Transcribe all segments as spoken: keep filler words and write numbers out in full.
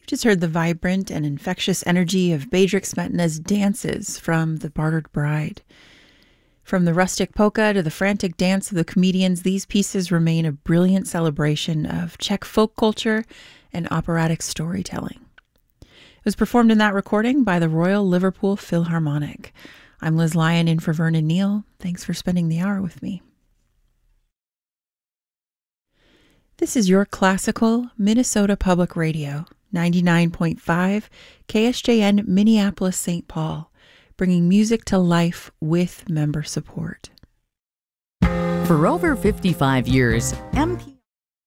You just heard the vibrant and infectious energy of Bedřich Smetana's dances from The Bartered Bride. From the rustic polka to the frantic dance of the comedians, these pieces remain a brilliant celebration of Czech folk culture and operatic storytelling. It was performed in that recording by the Royal Liverpool Philharmonic. I'm Liz Lyon in for Vernon Neal. Thanks for spending the hour with me. This is your classical Minnesota Public Radio, ninety-nine point five K S J N Minneapolis Saint Paul, bringing music to life with member support. For over fifty-five years, M P.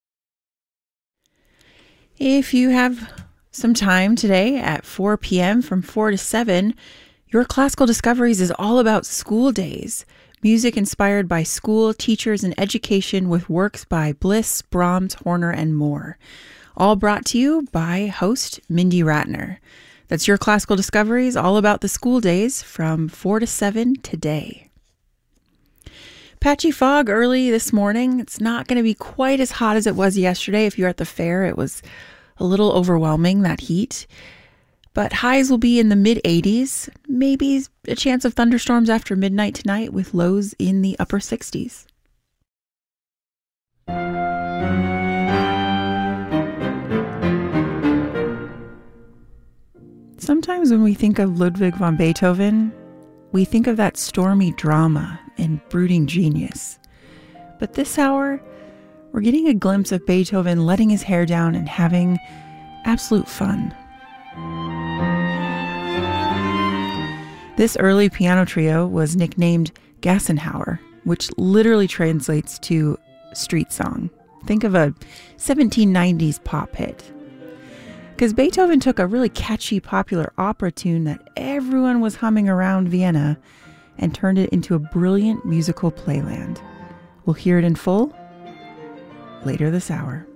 If you have some time today at four p.m. from four to seven, Your Classical Discoveries is all about school days. Music inspired by school, teachers, and education with works by Bliss, Brahms, Horner, and more. All brought to you by host Mindy Ratner. That's Your Classical Discoveries, all about the school days from four to seven today. Patchy fog early this morning. It's not going to be quite as hot as it was yesterday. If you were at the fair, it was a little overwhelming, that heat. But highs will be in the mid eighties, maybe a chance of thunderstorms after midnight tonight with lows in the upper sixties. Sometimes when we think of Ludwig van Beethoven, we think of that stormy drama and brooding genius. But this hour, we're getting a glimpse of Beethoven letting his hair down and having absolute fun. This early piano trio was nicknamed Gassenhauer, which literally translates to street song. Think of a seventeen nineties pop hit. Because Beethoven took a really catchy popular opera tune that everyone was humming around Vienna and turned it into a brilliant musical playland. We'll hear it in full later this hour.